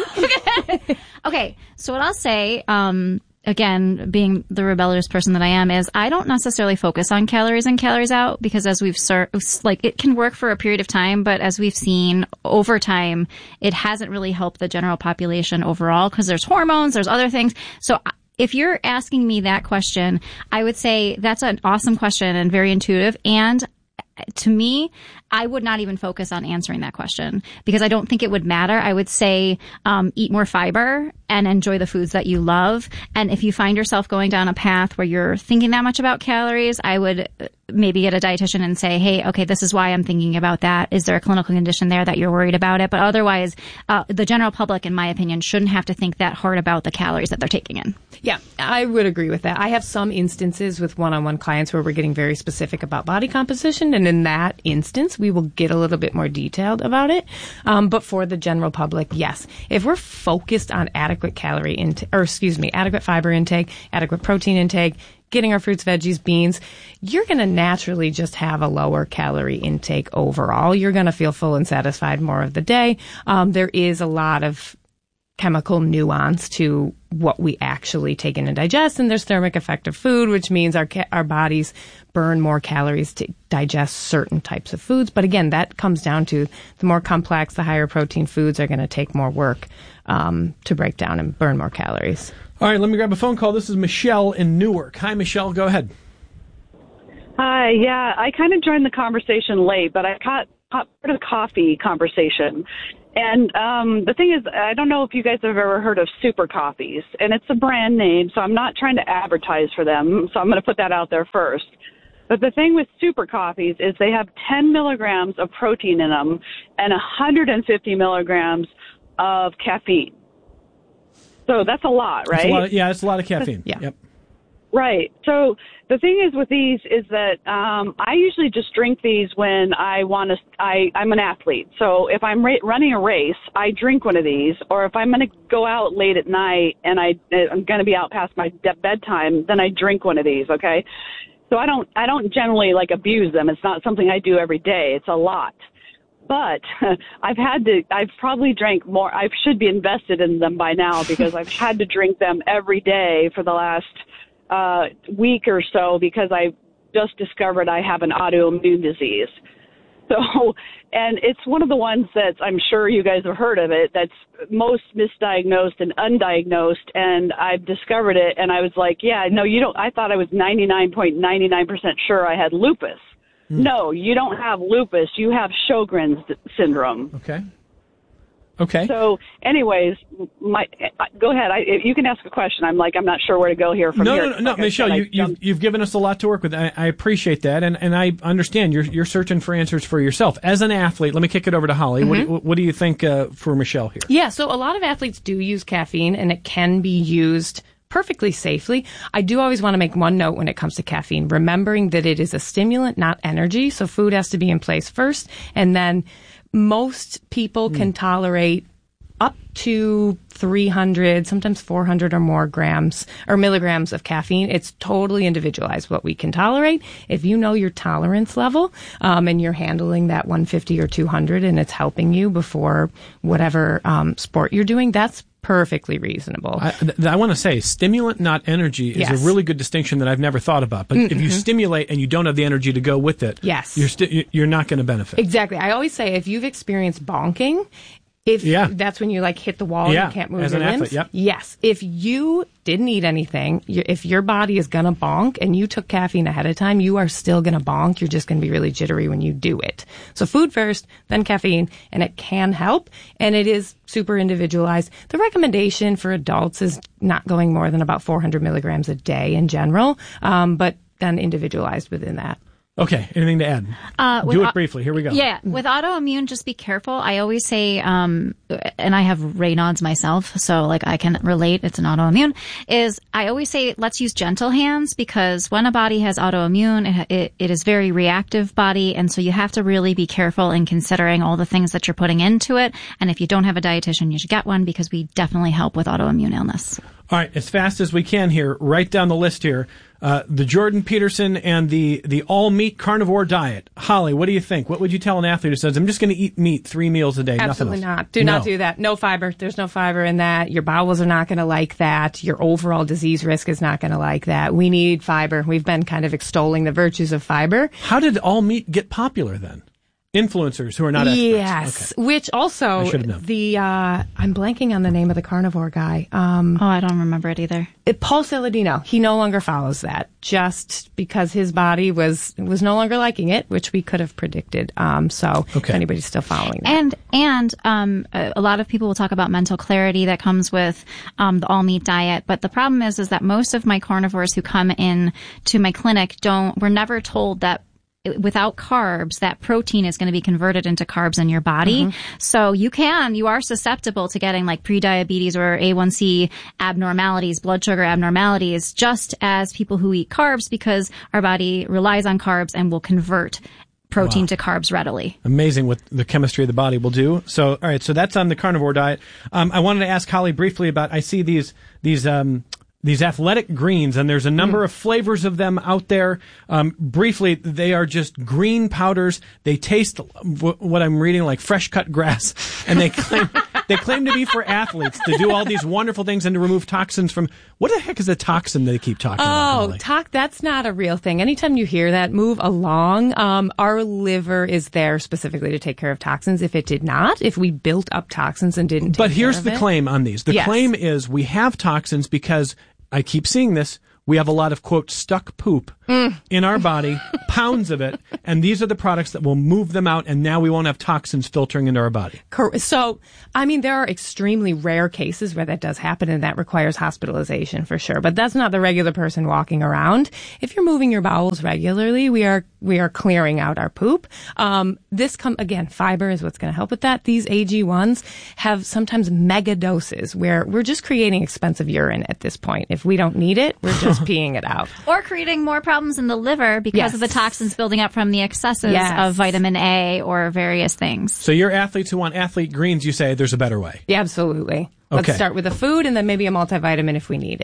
Okay. So what I'll say, again, being the rebellious person that I am, is I don't necessarily focus on calories in, calories out, because as we've it can work for a period of time, but as we've seen over time, it hasn't really helped the general population overall because there's hormones, there's other things. So if you're asking me that question, I would say that's an awesome question and very intuitive. And to me, I would not even focus on answering that question because I don't think it would matter. I would say eat more fiber and enjoy the foods that you love. And if you find yourself going down a path where you're thinking that much about calories, I would maybe get a dietitian and say, hey, okay, this is why I'm thinking about that. Is there a clinical condition there that you're worried about it? But otherwise, the general public, in my opinion, shouldn't have to think that hard about the calories that they're taking in. Yeah, I would agree with that. I have some instances with one-on-one clients where we're getting very specific about body composition, and in that instance, we will get a little bit more detailed about it. But for the general public, yes. If we're focused on adequate adequate fiber intake, adequate protein intake, getting our fruits, veggies, beans, you're going to naturally just have a lower calorie intake overall. You're going to feel full and satisfied more of the day. There is a lot of chemical nuance to what we actually take in and digest, and there's thermic effect of food, which means our bodies burn more calories to digest certain types of foods. But again, that comes down to the more complex, the higher protein foods are going to take more work to break down and burn more calories. All right, let me grab a phone call. This is Michelle in Newark. Hi, Michelle. Go ahead. Hi. Yeah, I kind of joined the conversation late, but I caught part of the coffee conversation. And the thing is, I don't know if you guys have ever heard of Super Coffees, and it's a brand name, so I'm not trying to advertise for them, so I'm going to put that out there first. But the thing with Super Coffees is they have 10 milligrams of protein in them and 150 milligrams of caffeine. So that's a lot, right? It's a lot of caffeine. Yeah. Yep. Right. So the thing is with these is that I usually just drink these when I'm an athlete. So if I'm running a race, I drink one of these. Or if I'm going to go out late at night and I'm going to be out past my bedtime, then I drink one of these. Okay. So I don't generally abuse them. It's not something I do every day. It's a lot. But I've probably drank more. I should be invested in them by now because I've had to drink them every day for the last week or so because I just discovered I have an autoimmune disease. So, and it's one of the ones that I'm sure you guys have heard of it, that's most misdiagnosed and undiagnosed, and I've discovered it, and I was like, yeah, no, you don't. I thought I was 99.99% sure I had lupus. No, you don't have lupus. You have Sjogren's syndrome. Okay. So, anyways, go ahead. You can ask a question. I'm not sure where to go here from here. No, Michelle, you've given us a lot to work with. I appreciate that, and I understand you're searching for answers for yourself. As an athlete, let me kick it over to Holly. Mm-hmm. What do you think for Michelle here? Yeah, so a lot of athletes do use caffeine, and it can be used perfectly safely. I do always want to make one note when it comes to caffeine, remembering that it is a stimulant, not energy. So food has to be in place first. And then most people can tolerate up to 300, sometimes 400 or more grams or milligrams of caffeine. It's totally individualized what we can tolerate. If you know your tolerance level and you're handling that 150 or 200 and it's helping you before whatever sport you're doing, that's perfectly reasonable. I want to say stimulant, not energy, is a really good distinction that I've never thought about. But if you stimulate and you don't have the energy to go with it, you're not going to benefit. Exactly. I always say if you've experienced bonking, that's when you hit the wall and you can't move your limbs. Athlete, Yes. If you didn't eat anything, if your body is going to bonk and you took caffeine ahead of time, you are still going to bonk. You're just going to be really jittery when you do it. So food first, then caffeine, and it can help. And it is super individualized. The recommendation for adults is not going more than about 400 milligrams a day in general, but then individualized within that. Okay, anything to add? Do it briefly. Here we go. Yeah, with autoimmune, just be careful. I always say, and I have Raynaud's myself, so I can relate. It's an autoimmune. I always say let's use gentle hands because when a body has autoimmune, it is very reactive body, and so you have to really be careful in considering all the things that you're putting into it. And if you don't have a dietitian, you should get one because we definitely help with autoimmune illness. All right, as fast as we can here, right down the list here. The Jordan Peterson and the all-meat carnivore diet. Holly, what do you think? What would you tell an athlete who says, I'm just going to eat meat 3 meals a day, Absolutely nothing else? not. Do not do that. No fiber. There's no fiber in that. Your bowels are not going to like that. Your overall disease risk is not going to like that. We need fiber. We've been kind of extolling the virtues of fiber. How did all meat get popular then? Influencers who are not experts. Yes, okay. Which also I'm blanking on the name of the carnivore guy. I don't remember it either. Paul Saladino. He no longer follows that just because his body was no longer liking it, which we could have predicted. If anybody's still following that. And a lot of people will talk about mental clarity that comes with the all meat diet, but the problem is that most of my carnivores who come in to my clinic we're never told that without carbs, that protein is going to be converted into carbs in your body. Mm-hmm. So you are susceptible to getting like prediabetes or A1C abnormalities, blood sugar abnormalities, just as people who eat carbs, because our body relies on carbs and will convert protein to carbs readily. Amazing what the chemistry of the body will do. So, all right. So that's on the carnivore diet. I wanted to ask Holly briefly about, I see these athletic greens, and there's a number of flavors of them out there. Briefly, they are just green powders. They taste what I'm reading like fresh cut grass, and they claim to be for athletes to do all these wonderful things and to remove toxins from. What the heck is a toxin they keep talking about? That's not a real thing. Anytime you hear that, move along. Our liver is there specifically to take care of toxins. If it did not, if we built up toxins and didn't take care of it. But here's the claim on these. The claim is we have toxins because, I keep seeing this, we have a lot of, quote, stuck poop in our body, pounds of it, and these are the products that will move them out, and now we won't have toxins filtering into our body. So, there are extremely rare cases where that does happen, and that requires hospitalization for sure. But that's not the regular person walking around. If you're moving your bowels regularly, we are clearing out our poop. Again, fiber is what's going to help with that. These AG1s have sometimes mega doses where we're just creating expensive urine at this point. If we don't need it, we're just peeing it out. Or creating more problems in the liver because of the toxins building up from the excesses of vitamin A or various things. So your athletes who want athlete greens, you say there's a better way. Yeah, absolutely. Okay. Let's start with the food and then maybe a multivitamin if we need it.